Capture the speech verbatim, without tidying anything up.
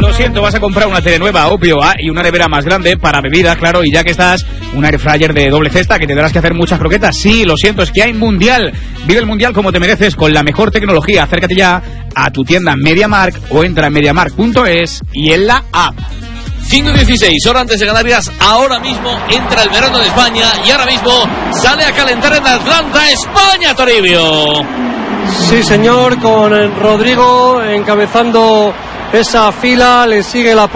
Lo siento, vas a comprar una tele nueva, obvio, ¿eh? Y una nevera más grande para bebidas, claro, y ya que estás, un air fryer de doble cesta que tendrás que hacer muchas croquetas. Sí, lo siento, es que hay mundial. Vive el mundial como te mereces con la mejor tecnología. Acércate ya a tu tienda MediaMarkt o entra en mediamarkt punto es y en la app. cinco dieciséis, hora antes de Canarias. Ahora mismo entra el verano de España y ahora mismo sale a calentar en Atlanta, España, Toribio. Sí, señor, con Rodrigo encabezando esa fila, le sigue la